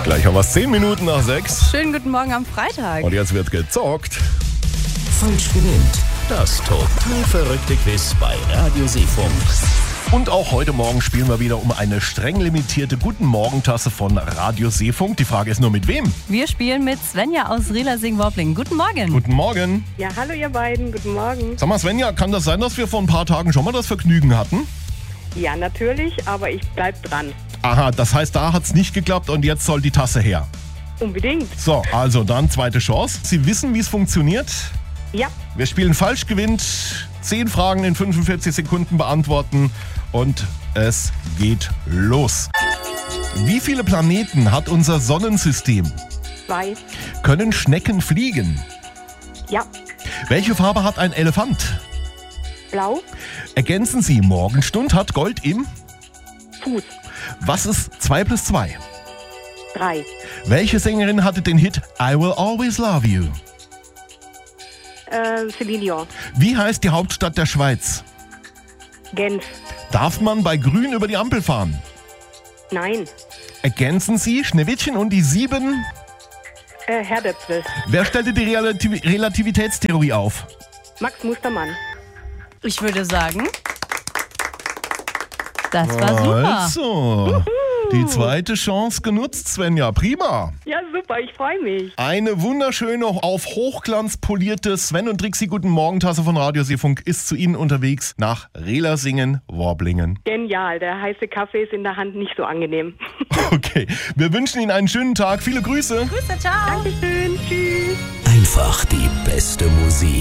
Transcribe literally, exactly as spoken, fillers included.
Gleich haben wir es zehn Minuten nach sechs. Schönen guten Morgen am Freitag. Und jetzt wird gezockt. Falsch gewinnt. Das total verrückte Quiz bei Radio Seefunk. Und auch heute Morgen spielen wir wieder um eine streng limitierte Guten Morgen-Tasse von Radio Seefunk. Die Frage ist nur mit wem? Wir spielen mit Svenja aus Rehlersing-Worblingen. Guten Morgen. Guten Morgen. Ja, hallo ihr beiden, guten Morgen. Sag mal Svenja, kann das sein, dass wir vor ein paar Tagen schon mal das Vergnügen hatten? Ja, natürlich, aber ich bleib dran. Aha, das heißt, da hat es nicht geklappt und jetzt soll die Tasse her. Unbedingt. So, also dann zweite Chance. Sie wissen, wie es funktioniert? Ja, Wir spielen falsch gewinnt, zehn Fragen in fünfundvierzig Sekunden beantworten und es geht los. Wie viele Planeten hat unser Sonnensystem? zwei. Können Schnecken fliegen? Ja, Welche Farbe hat ein Elefant? blau, Ergänzen Sie, Morgenstund hat Gold im? Fuß, Was ist zwei plus zwei? drei. Welche Sängerin hatte den Hit I Will Always Love You? Äh, Celine Dion. Wie heißt die Hauptstadt der Schweiz? Genf. Darf man bei Grün über die Ampel fahren? Nein. Ergänzen Sie, Schneewittchen und die sieben? Äh, Herdäpfel. Wer stellte die Relativ- Relativitätstheorie auf? Max Mustermann. Ich würde sagen, das war super. Also, die zweite Chance genutzt, Svenja. Prima. Ja, super, ich freue mich. Eine wunderschöne, auf Hochglanz polierte Sven und Trixi Guten Morgen-Tasse von Radio Seefunk ist zu Ihnen unterwegs nach Rehlersingen-Worblingen. Genial, der heiße Kaffee ist in der Hand nicht so angenehm. Okay, wir wünschen Ihnen einen schönen Tag. Viele Grüße. Grüße, ciao. Dankeschön, tschüss. Einfach die beste Musik.